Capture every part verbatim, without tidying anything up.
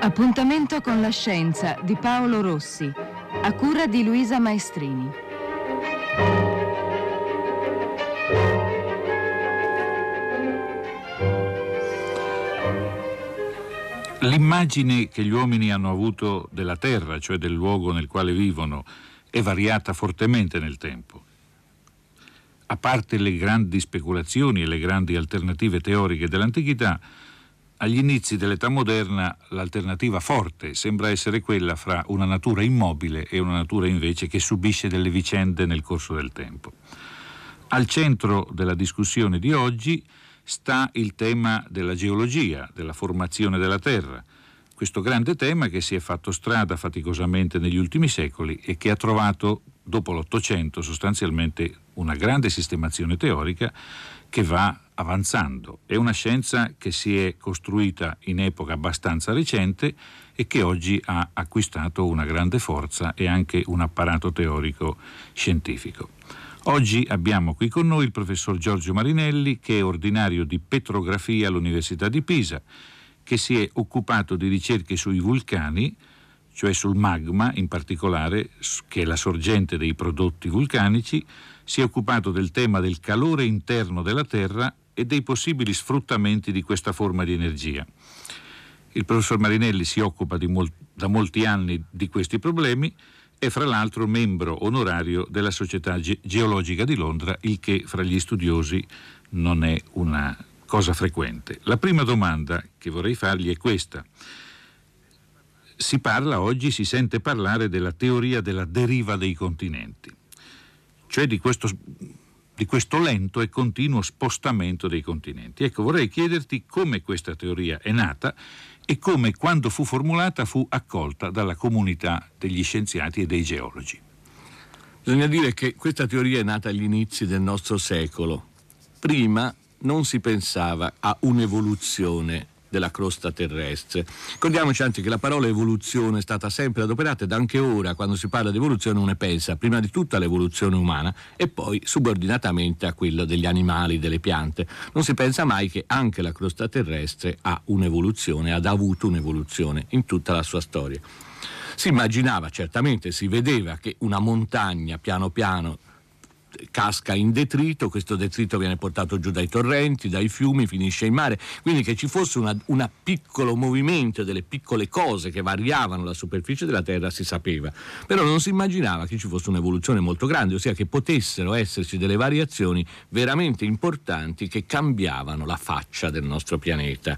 Appuntamento con la scienza di Paolo Rossi, a cura di Luisa Maestrini. L'immagine che gli uomini hanno avuto della Terra, cioè del luogo nel quale vivono, è variata fortemente nel tempo. A parte le grandi speculazioni e le grandi alternative teoriche dell'antichità, agli inizi dell'età moderna l'alternativa forte sembra essere quella fra una natura immobile e una natura invece che subisce delle vicende nel corso del tempo. Al centro della discussione di oggi sta il tema della geologia, della formazione della Terra, questo grande tema che si è fatto strada faticosamente negli ultimi secoli e che ha trovato, dopo l'Ottocento, sostanzialmente una grande sistemazione teorica che va avanzando. È una scienza che si è costruita in epoca abbastanza recente e che oggi ha acquistato una grande forza e anche un apparato teorico scientifico. Oggi abbiamo qui con noi il professor Giorgio Marinelli, che è ordinario di petrografia all'Università di Pisa, che si è occupato di ricerche sui vulcani, cioè sul magma in particolare, che è la sorgente dei prodotti vulcanici, si è occupato del tema del calore interno della Terra e dei possibili sfruttamenti di questa forma di energia. Il professor Marinelli si occupa di mol- da molti anni di questi problemi, è fra l'altro membro onorario della Società Ge- Geologica di Londra, il che fra gli studiosi non è una cosa frequente. La prima domanda che vorrei fargli è questa. Si parla oggi, si sente parlare della teoria della deriva dei continenti, cioè di questo, di questo lento e continuo spostamento dei continenti. Ecco, vorrei chiederti come questa teoria è nata e come, quando fu formulata, fu accolta dalla comunità degli scienziati e dei geologi. Bisogna dire che questa teoria è nata agli inizi del nostro secolo. Prima non si pensava a un'evoluzione della crosta terrestre. Ricordiamoci anche che la parola evoluzione è stata sempre adoperata ed anche ora, quando si parla di evoluzione, uno pensa prima di tutto all'evoluzione umana e poi subordinatamente a quello degli animali, delle piante. Non si pensa mai che anche la crosta terrestre ha un'evoluzione, ha avuto un'evoluzione in tutta la sua storia. Si immaginava, certamente, si vedeva che una montagna piano piano casca in detrito, questo detrito viene portato giù dai torrenti, dai fiumi, finisce in mare, quindi che ci fosse una, una piccolo movimento delle piccole cose che variavano la superficie della Terra si sapeva, però non si immaginava che ci fosse un'evoluzione molto grande, ossia che potessero esserci delle variazioni veramente importanti che cambiavano la faccia del nostro pianeta.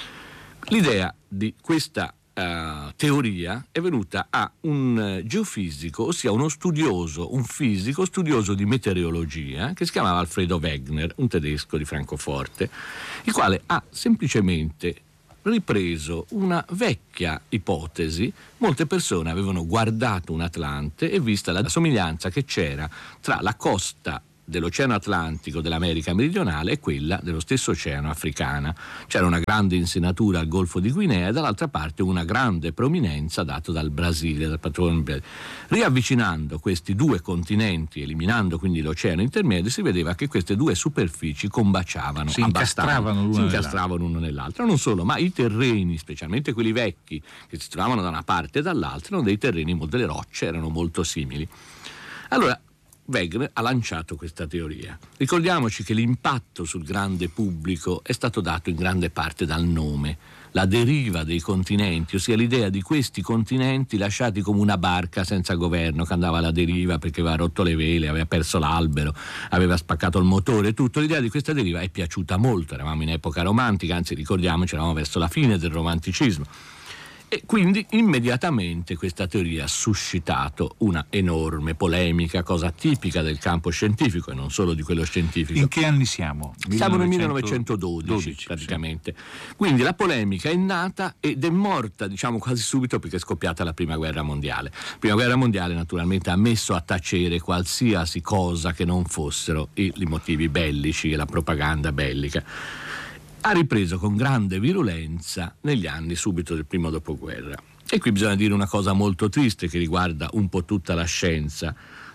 L'idea di questa Uh, teoria è venuta a un uh, geofisico, ossia uno studioso, un fisico studioso di meteorologia che si chiamava Alfredo Wegener, un tedesco di Francoforte, il quale ha semplicemente ripreso una vecchia ipotesi. Molte persone avevano guardato un Atlante e vista la somiglianza che c'era tra la costa dell'Oceano Atlantico dell'America meridionale e quella dello stesso Oceano Africana. C'era una grande insenatura al Golfo di Guinea e dall'altra parte una grande prominenza data dal Brasile, dal patrono Brasile. Riavvicinando questi due continenti, eliminando quindi l'oceano intermedio, si vedeva che queste due superfici combaciavano, si incastravano l'una si incastravano uno nell'altro. Non solo, ma i terreni, specialmente quelli vecchi, che si trovavano da una parte e dall'altra, erano dei terreni, delle rocce erano molto simili. Allora, Wegener ha lanciato questa teoria. Ricordiamoci che l'impatto sul grande pubblico è stato dato in grande parte dal nome, la deriva dei continenti, ossia l'idea di questi continenti lasciati come una barca senza governo che andava alla deriva perché aveva rotto le vele, aveva perso l'albero, aveva spaccato il motore, tutto. L'idea di questa deriva è piaciuta molto, eravamo in epoca romantica, anzi ricordiamoci, eravamo verso la fine del romanticismo. E quindi immediatamente questa teoria ha suscitato una enorme polemica, cosa tipica del campo scientifico e non solo di quello scientifico. In che anni siamo? Siamo nel millenovecentododici praticamente. Sì. Quindi la polemica è nata ed è morta, diciamo, quasi subito perché è scoppiata la Prima Guerra Mondiale. La Prima Guerra Mondiale naturalmente ha messo a tacere qualsiasi cosa che non fossero i, i motivi bellici e la propaganda bellica. Ha ripreso con grande virulenza negli anni subito del primo dopoguerra. E qui bisogna dire una cosa molto triste che riguarda un po' tutta la scienza.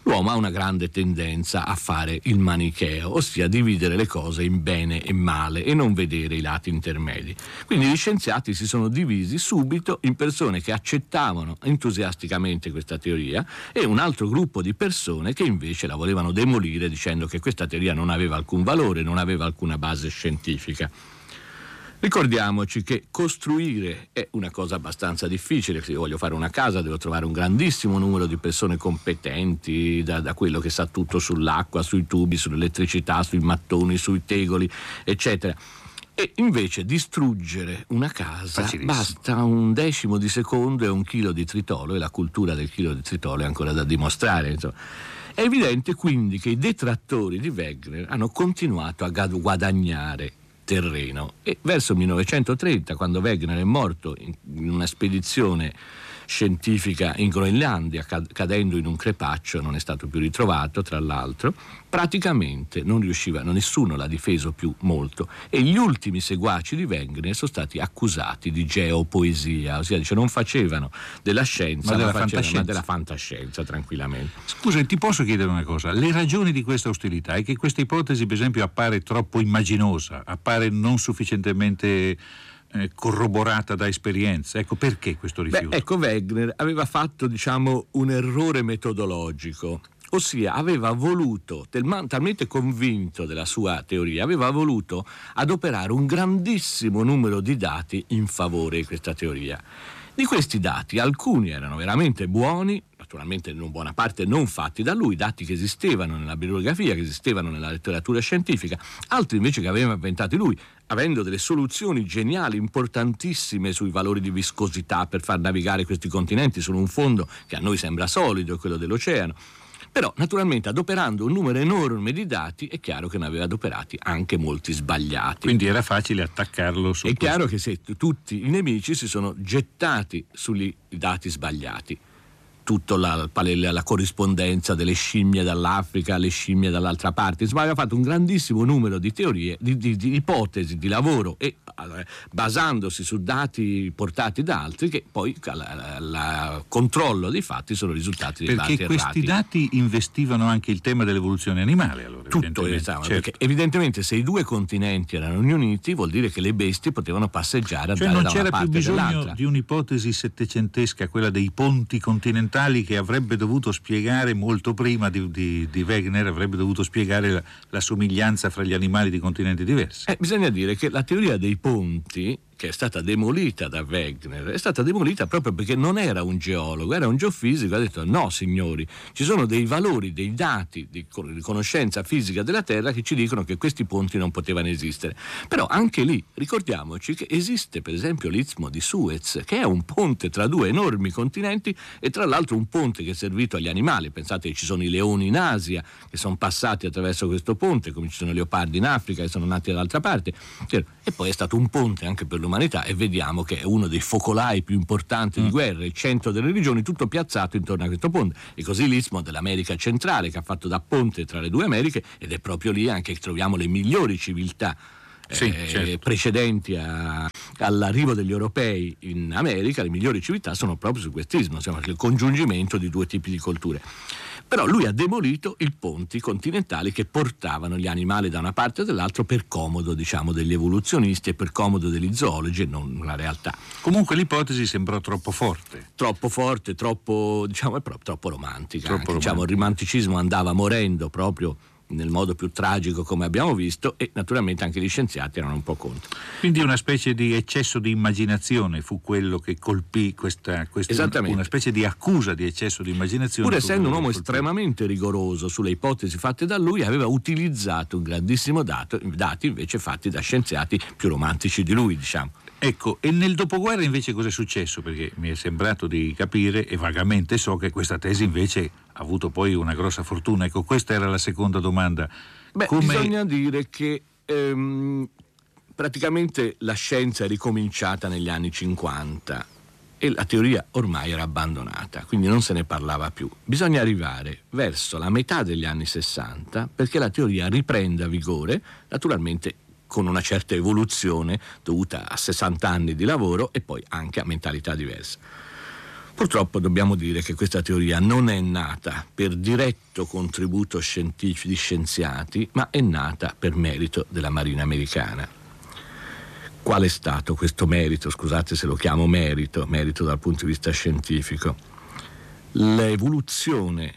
L'uomo ha una grande tendenza a fare il manicheo, ossia dividere le cose in bene e male e non vedere i lati intermedi. Quindi gli scienziati si sono divisi subito in persone che accettavano entusiasticamente questa teoria e un altro gruppo di persone che invece la volevano demolire dicendo che questa teoria non aveva alcun valore, non aveva alcuna base scientifica. Ricordiamoci che costruire è una cosa abbastanza difficile. Se io voglio fare una casa devo trovare un grandissimo numero di persone competenti, da, da quello che sa tutto sull'acqua, sui tubi, sull'elettricità, sui mattoni, sui tegoli, eccetera. E invece distruggere una casa basta un decimo di secondo e un chilo di tritolo, e la cultura del chilo di tritolo è ancora da dimostrare, insomma. È evidente quindi che i detrattori di Wegener hanno continuato a guadagnare terreno e verso il millenovecentotrenta, quando Wegener è morto in una spedizione scientifica in Groenlandia, cadendo in un crepaccio, non è stato più ritrovato tra l'altro, praticamente non riusciva, nessuno l'ha difeso più molto, e gli ultimi seguaci di Wegener sono stati accusati di geopoesia, ossia dice non facevano della scienza ma della, facevano, fantascienza. ma della fantascienza tranquillamente. Scusa, ti posso chiedere una cosa? Le ragioni di questa ostilità è che questa ipotesi per esempio appare troppo immaginosa, appare non sufficientemente Eh, corroborata da esperienza. Ecco, perché questo rifiuto? Beh, ecco, Wegener aveva fatto, diciamo, un errore metodologico, ossia aveva voluto, talmente convinto della sua teoria, aveva voluto adoperare un grandissimo numero di dati in favore di questa teoria. Di questi dati alcuni erano veramente buoni, naturalmente in buona parte non fatti da lui, dati che esistevano nella bibliografia, che esistevano nella letteratura scientifica, altri invece che aveva inventati lui, avendo delle soluzioni geniali, importantissime sui valori di viscosità per far navigare questi continenti su un fondo che a noi sembra solido, quello dell'oceano. Però naturalmente adoperando un numero enorme di dati è chiaro che ne aveva adoperati anche molti sbagliati. Quindi era facile attaccarlo su È questo. chiaro che se tutti i nemici si sono gettati sui dati sbagliati, tutta la, la corrispondenza delle scimmie dall'Africa alle scimmie dall'altra parte, insomma aveva fatto un grandissimo numero di teorie, di, di, di ipotesi, di lavoro, e allora, basandosi su dati portati da altri che poi il controllo dei fatti sono risultati dei dati perché questi errati. dati investivano anche il tema dell'evoluzione animale, allora, Tutto evidentemente. esatto, Certo. perché evidentemente se i due continenti erano uniti vuol dire che le bestie potevano passeggiare, Cioè andare non da una c'era più parte bisogno dell'altra. di un'ipotesi settecentesca, quella dei ponti continentali, che avrebbe dovuto spiegare molto prima di, di, di Wegener, avrebbe dovuto spiegare la, la somiglianza fra gli animali di continenti diversi. Eh, bisogna dire che la teoria dei ponti, che è stata demolita da Wegener, è stata demolita proprio perché non era un geologo, era un geofisico. Ha detto no signori, ci sono dei valori, dei dati di conoscenza fisica della Terra che ci dicono che questi ponti non potevano esistere. Però anche lì ricordiamoci che esiste per esempio l'Istmo di Suez, che è un ponte tra due enormi continenti e tra l'altro un ponte che è servito agli animali. Pensate che ci sono i leoni in Asia che sono passati attraverso questo ponte, come ci sono i leopardi in Africa che sono nati dall'altra parte, e poi è stato un ponte anche per l'umanità, e vediamo che è uno dei focolai più importanti mm. di guerra, il centro delle religioni, tutto piazzato intorno a questo ponte. E così l'Istmo dell'America centrale, che ha fatto da ponte tra le due Americhe, ed è proprio lì anche che troviamo le migliori civiltà Sì, eh, certo. precedenti a, all'arrivo degli europei in America. Le migliori civiltà sono proprio su quest'istmo, insomma, il congiungimento di due tipi di culture. Però lui ha demolito i ponti continentali che portavano gli animali da una parte o dall'altra per comodo, diciamo, degli evoluzionisti e per comodo degli zoologi e non la realtà. Comunque l'ipotesi sembrò troppo forte. Troppo forte, troppo, diciamo, è proprio troppo romantica. Troppo Anche, diciamo, il romanticismo andava morendo proprio nel modo più tragico, come abbiamo visto, e naturalmente anche gli scienziati erano un po' contro. Quindi una specie di eccesso di immaginazione fu quello che colpì questa, questa Esattamente. Una specie di accusa di eccesso di immaginazione. Pur fu essendo un quello uomo che colpì. estremamente rigoroso sulle ipotesi fatte da lui, aveva utilizzato un grandissimo dato, dati invece fatti da scienziati più romantici di lui, diciamo. Ecco, e nel dopoguerra invece cosa è successo? Perché mi è sembrato di capire, e vagamente so, che questa tesi invece ha avuto poi una grossa fortuna. Ecco, questa era la seconda domanda. Beh, Come... bisogna dire che ehm, praticamente la scienza è ricominciata negli anni cinquanta e la teoria ormai era abbandonata, quindi non se ne parlava più. Bisogna arrivare verso la metà degli anni sessanta perché la teoria riprenda vigore, naturalmente con una certa evoluzione dovuta a sessanta anni di lavoro e poi anche a mentalità diverse. Purtroppo dobbiamo dire che questa teoria non è nata per diretto contributo scientifico di scienziati, ma è nata per merito della Marina americana. Qual è stato questo merito? Scusate se lo chiamo merito, merito dal punto di vista scientifico. L'evoluzione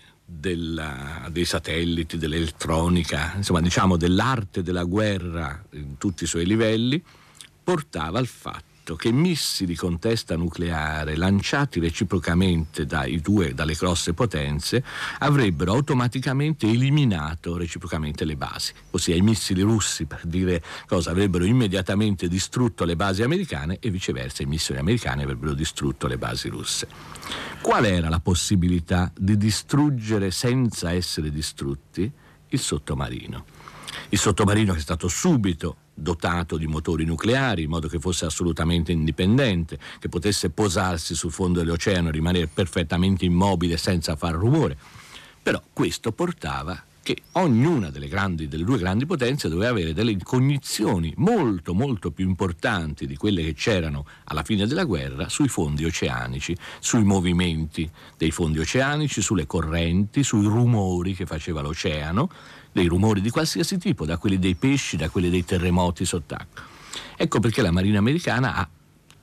della, dei satelliti, dell'elettronica, insomma diciamo dell'arte della guerra in tutti i suoi livelli, portava al fatto che missili con testa nucleare lanciati reciprocamente dai due, dalle grosse potenze avrebbero automaticamente eliminato reciprocamente le basi, ossia i missili russi, per dire cosa, avrebbero immediatamente distrutto le basi americane e viceversa i missili americani avrebbero distrutto le basi russe. Qual era la possibilità di distruggere senza essere distrutti? Il sottomarino. Il sottomarino che è stato subito dotato di motori nucleari in modo che fosse assolutamente indipendente, che potesse posarsi sul fondo dell'oceano e rimanere perfettamente immobile senza far rumore. Però questo portava che ognuna delle grandi, delle due grandi potenze doveva avere delle cognizioni molto molto più importanti di quelle che c'erano alla fine della guerra sui fondi oceanici, sui movimenti dei fondi oceanici, sulle correnti, sui rumori che faceva l'oceano, dei rumori di qualsiasi tipo, da quelli dei pesci, da quelli dei terremoti sott'acqua. Ecco perché la Marina americana ha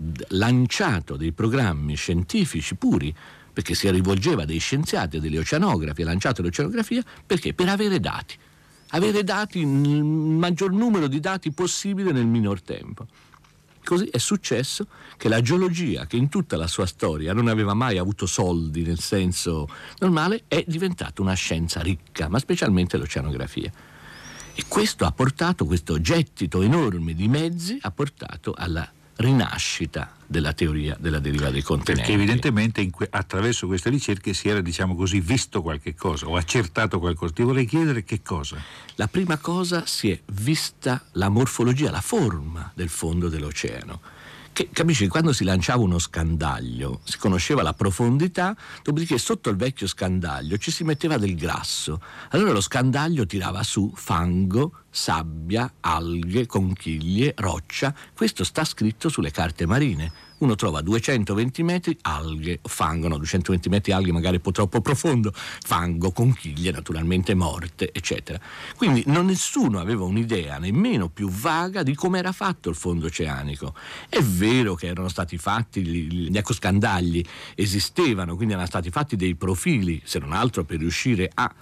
lanciato dei programmi scientifici puri, perché si rivolgeva a dei scienziati, a degli oceanografi, ha lanciato l'oceanografia perché? Per avere dati, avere dati, il maggior numero di dati possibile nel minor tempo. Così è successo che la geologia, che in tutta la sua storia non aveva mai avuto soldi nel senso normale, è diventata una scienza ricca, ma specialmente l'oceanografia. E questo ha portato, questo gettito enorme di mezzi, ha portato alla rinascita della teoria della deriva dei continenti. Perché evidentemente in que- attraverso queste ricerche si era, diciamo così, visto qualche cosa o accertato qualcosa. Ti vorrei chiedere che cosa? La prima cosa, si è vista la morfologia, la forma del fondo dell'oceano. Che, capisci, quando si lanciava uno scandaglio si conosceva la profondità, dopodiché sotto il vecchio scandaglio ci si metteva del grasso. Allora lo scandaglio tirava su fango, sabbia, alghe, conchiglie, roccia. Questo sta scritto sulle carte marine. Uno trova duecentoventi metri alghe, fango, no, duecentoventi metri alghe magari un po' troppo profondo, fango, conchiglie naturalmente morte, eccetera. Quindi non nessuno aveva un'idea nemmeno più vaga di come era fatto il fondo oceanico. È vero che erano stati fatti gli, gli ecoscandagli, esistevano, quindi erano stati fatti dei profili, se non altro per riuscire a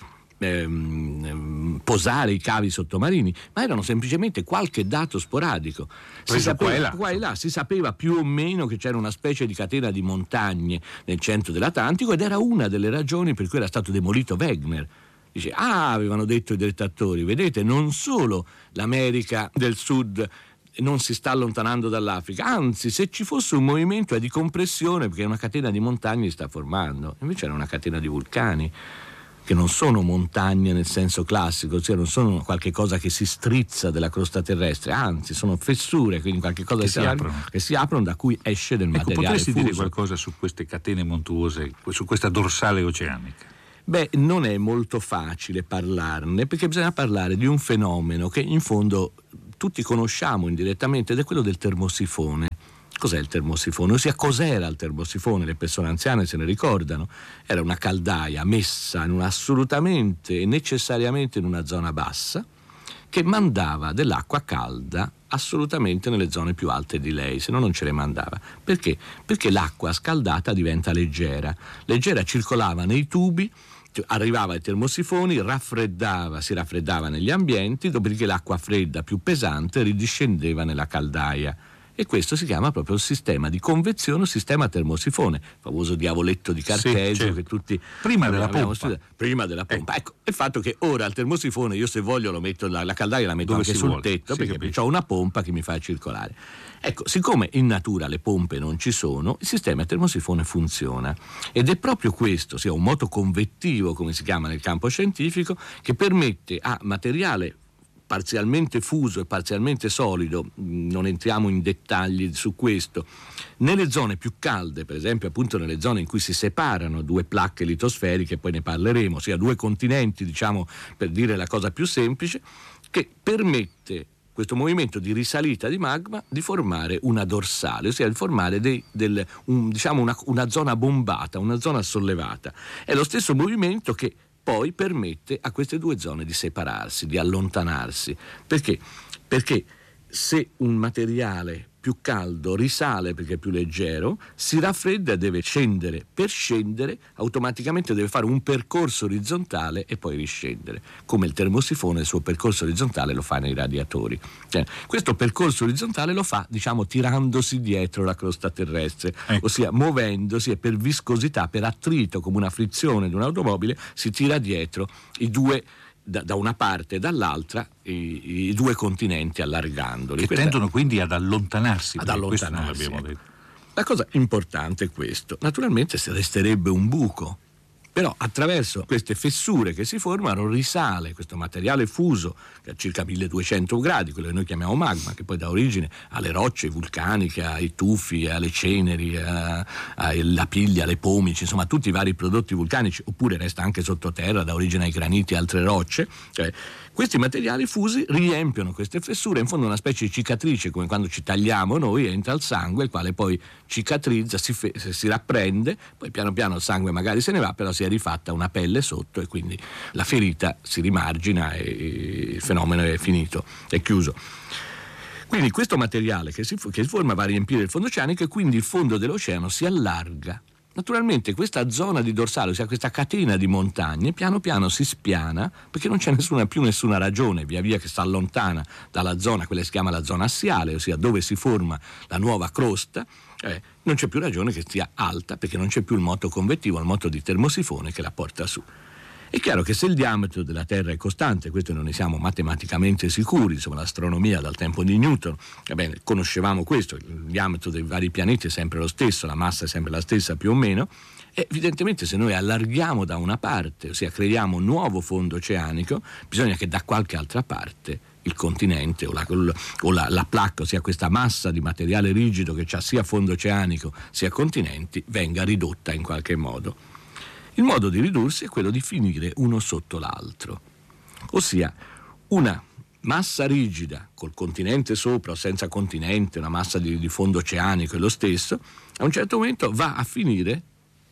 Ehm, posare i cavi sottomarini, ma erano semplicemente qualche dato sporadico. Si sapeva, qua e là. qua e là si sapeva più o meno che c'era una specie di catena di montagne nel centro dell'Atlantico ed era una delle ragioni per cui era stato demolito Wegener. Dice, ah, avevano detto i detrattori, vedete, non solo l'America del Sud non si sta allontanando dall'Africa, anzi, se ci fosse un movimento è di compressione perché una catena di montagne si sta formando. Invece era una catena di vulcani, che non sono montagne nel senso classico, cioè non sono qualche cosa che si strizza della crosta terrestre, anzi sono fessure, quindi qualche cosa che, che, si, aprono. che si aprono da cui esce del ecco, materiale potresti fuso. dire qualcosa su queste catene montuose, su questa dorsale oceanica? Beh, non è molto facile parlarne, perché bisogna parlare di un fenomeno che in fondo tutti conosciamo indirettamente, ed è quello del termosifone. Cos'è il termosifone? Ossia, cos'era il termosifone? Le persone anziane se ne ricordano. Era una caldaia messa in una, assolutamente e necessariamente in una zona bassa, che mandava dell'acqua calda assolutamente nelle zone più alte di lei, se no non ce le mandava. Perché? Perché l'acqua scaldata diventa leggera. Leggera circolava nei tubi, arrivava ai termosifoni, raffreddava, si raffreddava negli ambienti, dopodiché l'acqua fredda più pesante ridiscendeva nella caldaia. E questo si chiama proprio il sistema di convezione, il sistema termosifone, il famoso diavoletto di Cartesio, sì, certo, che tutti prima della pompa. Studiato. Prima della pompa. Ecco. ecco, il fatto che ora il termosifone, io se voglio lo metto, la, la caldaia la metto Dove anche sul vuole. tetto, sì, perché ho una pompa che mi fa circolare. Ecco, siccome in natura le pompe non ci sono, il sistema termosifone funziona. Ed è proprio questo, sia un moto convettivo, come si chiama nel campo scientifico, che permette a materiale parzialmente fuso e parzialmente solido, non entriamo in dettagli su questo, nelle zone più calde, per esempio appunto nelle zone in cui si separano due placche litosferiche, poi ne parleremo, ossia due continenti, diciamo, per dire la cosa più semplice, che permette questo movimento di risalita di magma di formare una dorsale, ossia di formare dei, del, un, diciamo una, una zona bombata, una zona sollevata. È lo stesso movimento che poi permette a queste due zone di separarsi, di allontanarsi. Perché? Perché se un materiale più caldo risale perché è più leggero, si raffredda e deve scendere. Per scendere automaticamente deve fare un percorso orizzontale e poi riscendere, come il termosifone il suo percorso orizzontale lo fa nei radiatori. Cioè, questo percorso orizzontale lo fa, diciamo, tirandosi dietro la crosta terrestre, ecco. Ossia muovendosi, e per viscosità, per attrito, come una frizione di un'automobile, si tira dietro i due, Da, da una parte e dall'altra, i, i due continenti, allargandoli. Che Questa tendono è, quindi ad allontanarsi. Ad allontanarsi. Questo non l'abbiamo detto. La cosa importante è questo. Naturalmente se resterebbe un buco, però attraverso queste fessure che si formano risale questo materiale fuso che a circa milleduecento gradi, quello che noi chiamiamo magma, che poi dà origine alle rocce vulcaniche, ai tufi, alle ceneri, a, alla piglia, alle pomici, insomma tutti i vari prodotti vulcanici, oppure resta anche sottoterra, dà origine ai graniti e altre rocce. Cioè, questi materiali fusi riempiono queste fessure, in fondo una specie di cicatrice, come quando ci tagliamo noi, entra il sangue, il quale poi cicatrizza, si, fe- si rapprende, poi piano piano il sangue magari se ne va, però si è rifatta una pelle sotto e quindi la ferita si rimargina e il fenomeno è finito, è chiuso. Quindi questo materiale che si, che si forma va a riempire il fondo oceanico e quindi il fondo dell'oceano si allarga. Naturalmente questa zona di dorsale, ossia questa catena di montagne, piano piano si spiana perché non c'è nessuna, più nessuna ragione, via via che si allontana dalla zona, quella che si chiama la zona assiale, ossia dove si forma la nuova crosta, eh, non c'è più ragione che stia alta perché non c'è più il moto convettivo, il moto di termosifone che la porta su. È chiaro che se il diametro della Terra è costante, questo non ne siamo matematicamente sicuri, insomma l'astronomia dal tempo di Newton, ebbene, conoscevamo questo, il diametro dei vari pianeti è sempre lo stesso, la massa è sempre la stessa più o meno, e evidentemente se noi allarghiamo da una parte, ossia creiamo un nuovo fondo oceanico, bisogna che da qualche altra parte il continente o la, o la, la placca, ossia questa massa di materiale rigido che ha sia fondo oceanico sia continenti, venga ridotta in qualche modo. Il modo di ridursi è quello di finire uno sotto l'altro, ossia una massa rigida col continente sopra o senza continente, una massa di, di fondo oceanico è lo stesso, a un certo momento va a finire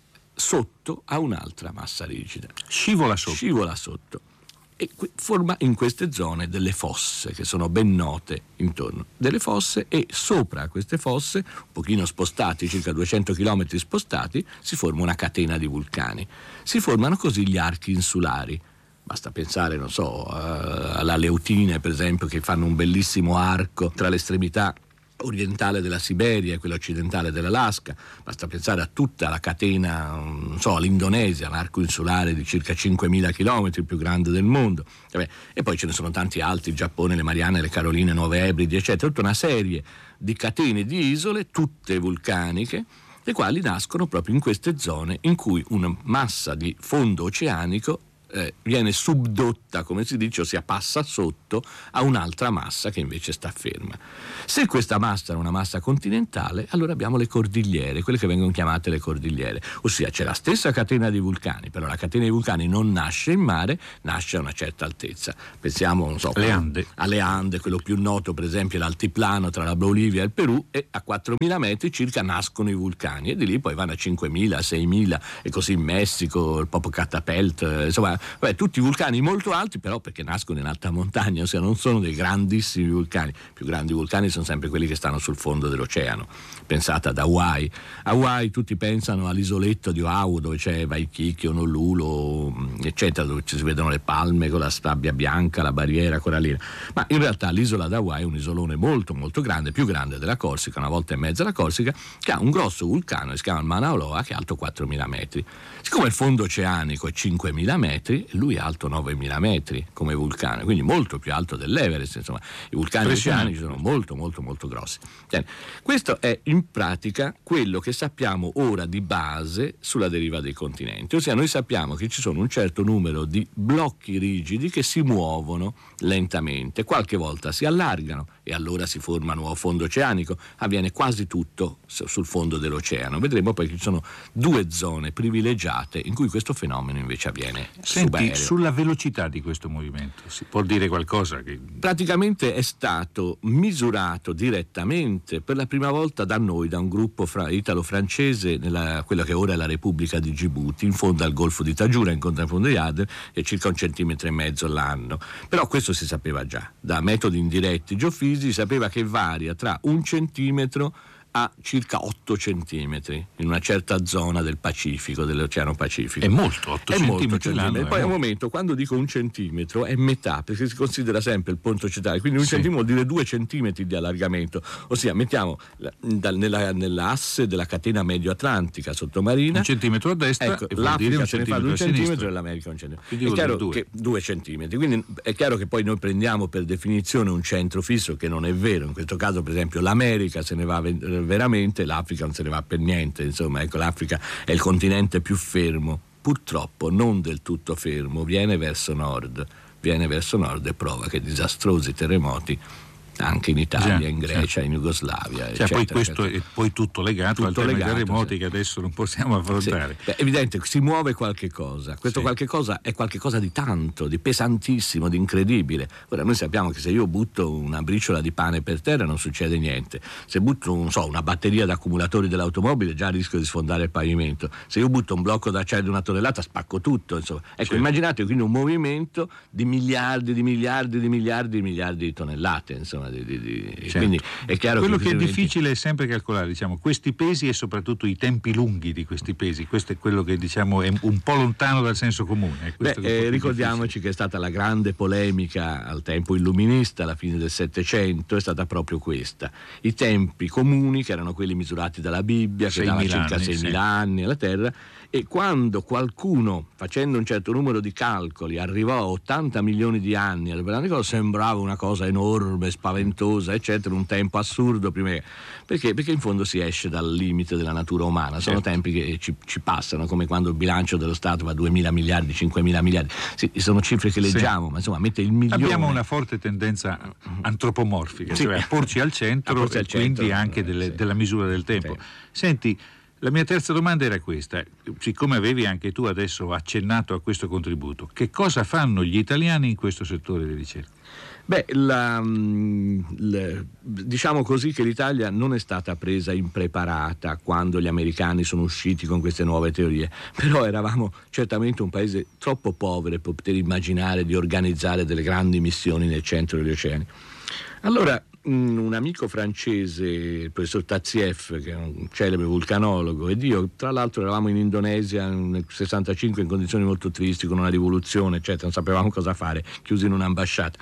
sotto a un'altra massa rigida. Scivola sotto. Scivola sotto. E forma in queste zone delle fosse che sono ben note intorno. Delle fosse, e sopra queste fosse, un pochino spostati, circa duecento chilometri spostati, si forma una catena di vulcani. Si formano così gli archi insulari. Basta pensare, non so, alla Leutine, per esempio, che fanno un bellissimo arco tra l'estremità orientale della Siberia e quella occidentale dell'Alaska. Basta pensare a tutta la catena, non so, l'Indonesia, l'arco insulare di circa cinquemila chilometri, il più grande del mondo. Vabbè, e poi ce ne sono tanti altri, il Giappone, le Marianne, le Caroline, Nuove Ebridi, eccetera, tutta una serie di catene di isole, tutte vulcaniche, le quali nascono proprio in queste zone in cui una massa di fondo oceanico Eh, viene subdotta, come si dice, ossia passa sotto a un'altra massa che invece sta ferma. Se questa massa è una massa continentale, allora abbiamo le cordigliere, quelle che vengono chiamate le cordigliere, ossia c'è la stessa catena di vulcani, però la catena di vulcani non nasce in mare, nasce a una certa altezza. Pensiamo, non so, le Ande. alle Ande, quello più noto per esempio è l'altiplano tra la Bolivia e il Perù, e a quattromila metri circa nascono i vulcani e di lì poi vanno a cinquemila, seimila e così in Messico, il Popocatépetl, insomma. Beh, tutti vulcani molto alti, però perché nascono in alta montagna, ossia non sono dei grandissimi vulcani. I più grandi vulcani sono sempre quelli che stanno sul fondo dell'oceano. Pensate ad Hawaii. Hawaii, tutti pensano all'isoletto di Oahu dove c'è Waikiki, Honolulu, eccetera, dove ci si vedono le palme con la sabbia bianca, la barriera corallina. Ma in realtà l'isola d'Hawaii è un isolone molto molto grande, più grande della Corsica, una volta e mezza la Corsica, che ha un grosso vulcano che si chiama il Mauna Loa, che è alto quattromila metri. Siccome il fondo oceanico è cinquemila metri, lui è alto novemila metri come vulcano, quindi molto più alto dell'Everest. Insomma, i vulcani oceanici sono molto molto molto grossi. Bene. Questo è in pratica quello che sappiamo ora di base sulla deriva dei continenti, ossia noi sappiamo che ci sono un certo numero di blocchi rigidi che si muovono lentamente, qualche volta si allargano e allora si forma nuovo fondo oceanico, avviene quasi tutto sul fondo dell'oceano. Vedremo poi che ci sono due zone privilegiate in cui questo fenomeno invece avviene. Sì, Senti, subaereo. sulla velocità di questo movimento si può dire qualcosa? Che... Praticamente è stato misurato direttamente per la prima volta da noi, da un gruppo fra- italo-francese nella quella che ora è la Repubblica di Gibuti, in fondo al Golfo di Taggiura, in contrafondo di Aden, è circa un centimetro e mezzo l'anno. Però questo si sapeva già, da metodi indiretti geofisici, sapeva che varia tra un centimetro a circa otto centimetri in una certa zona del Pacifico, dell'Oceano Pacifico. È molto, otto è centimetri molto l'anno. centimetri. Poi è a un molto. momento, quando dico un centimetro, è metà, perché si considera sempre il ponte occitale, quindi un Sì. centimetro vuol dire due centimetri di allargamento, ossia mettiamo la- dal- nella, nell'asse della catena medio-atlantica sottomarina Un centimetro a destra ecco, e vuol dire l'Africa un se ne fa centimetro un a centimetro sinistra. e l'America un centimetro. Quindi È vuol dire chiaro due. che due centimetri, quindi è chiaro che poi noi prendiamo per definizione un centro fisso, che non è vero. In questo caso, per esempio, l'America se ne va ve- veramente, l'Africa non se ne va per niente. Insomma, ecco, l'Africa è il continente più fermo, purtroppo non del tutto fermo, viene verso nord, viene verso nord e provoca disastrosi terremoti anche in Italia, Già, in Grecia, certo. in Jugoslavia, Cioè, eccetera, poi questo eccetera. è poi tutto legato Tutto al tema legato, dei terremoti sì. che adesso non possiamo Sì. affrontare. Beh, è evidente, si muove qualche cosa. Questo Sì. qualche cosa è qualche cosa di tanto, di pesantissimo, di incredibile. Ora, noi sappiamo che se io butto una briciola di pane per terra non succede niente. Se butto, non so, una batteria d'accumulatori dell'automobile, già rischio di sfondare il pavimento. Se io butto un blocco d'acciaio di una tonnellata, spacco tutto. Insomma. Ecco, Certo. immaginate quindi un movimento di miliardi, di miliardi, di miliardi, di miliardi di tonnellate. Insomma, di, di, di... Certo. Quindi è chiaro Quello che che è questi difficile è sempre calcolare, diciamo, questi pesi e soprattutto i tempi lunghi di questi pesi. Questo è quello che, diciamo, è un po' lontano dal senso comune. È Beh, questo che è un po' eh, più ricordiamoci difficile. che è stata la grande polemica al tempo illuminista, alla fine del Settecento, è stata proprio questa. I tempi comuni, che erano quelli misurati dalla Bibbia, che dava seimila circa anni, seimila sì. anni alla Terra, e quando qualcuno, facendo un certo numero di calcoli, arrivò a ottanta milioni di anni, sembrava una cosa enorme, spaventosa, eccetera, un tempo assurdo, prima che- perché? Perché in fondo si esce dal limite della natura umana, sono Certo. tempi che ci, ci passano, come quando il bilancio dello Stato va a duemila miliardi, cinquemila miliardi, sì, sono cifre che Sì. leggiamo, ma insomma mette il milione. Abbiamo una forte tendenza antropomorfica, Sì. cioè a porci al centro A porci e al quindi centro, anche eh, delle- sì. della misura del tempo. Sì. Senti, la mia terza domanda era questa, siccome avevi anche tu adesso accennato a questo contributo, che cosa fanno gli italiani in questo settore di ricerca? Beh, la, mm, l- diciamo così che l'Italia non è stata presa impreparata quando gli americani sono usciti con queste nuove teorie, però eravamo certamente un paese troppo povero per poter immaginare di organizzare delle grandi missioni nel centro degli oceani. Allora, mm, un amico francese, il professor Tazieff, che è un celebre vulcanologo, ed io, tra l'altro, eravamo in Indonesia nel sessantacinque in condizioni molto tristi, con una rivoluzione, eccetera, non sapevamo cosa fare, chiusi in un'ambasciata.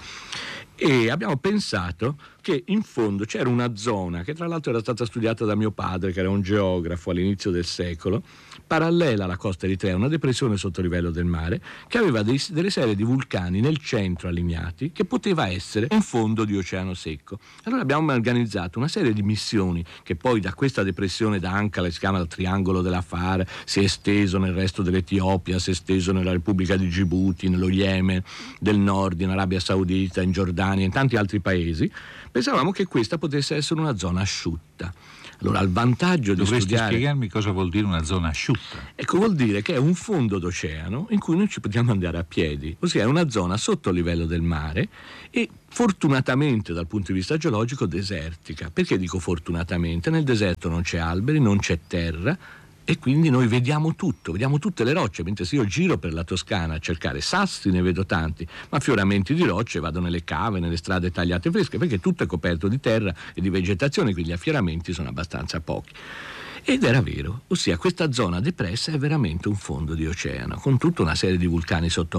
E abbiamo pensato che in fondo c'era una zona, che tra l'altro era stata studiata da mio padre, che era un geografo all'inizio del secolo, parallela alla costa eritrea, una depressione sotto livello del mare, che aveva dei- delle serie di vulcani nel centro allineati, che poteva essere un fondo di oceano secco. Allora abbiamo organizzato una serie di missioni, che poi da questa depressione da Ankara, che si chiama il triangolo dell'Afar, si è esteso nel resto dell'Etiopia, si è esteso nella Repubblica di Gibuti, nello Yemen del Nord, in Arabia Saudita, in Giordania, in tanti altri paesi. Pensavamo che questa potesse essere una zona asciutta. Allora, il vantaggio di Dovresti studiare... spiegarmi cosa vuol dire una zona asciutta. Ecco, vuol dire che è un fondo d'oceano in cui noi ci possiamo andare a piedi, ossia è una zona sotto il livello del mare e fortunatamente dal punto di vista geologico desertica. Perché dico fortunatamente? Nel deserto non c'è alberi, non c'è terra, e quindi noi vediamo tutto, vediamo tutte le rocce, mentre se io giro per la Toscana a cercare sassi ne vedo tanti, ma affioramenti di rocce vado nelle cave, nelle strade tagliate fresche, perché tutto è coperto di terra e di vegetazione, quindi gli affioramenti sono abbastanza pochi. Ed era vero, ossia questa zona depressa è veramente un fondo di oceano, con tutta una serie di vulcani sotto